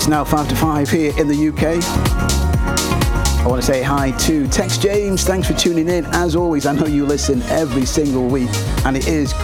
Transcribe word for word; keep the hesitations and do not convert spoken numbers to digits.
It's now five to five here in the U K. I want to say hi to Tex James. Thanks for tuning in. As always, I know you listen every single week, and it is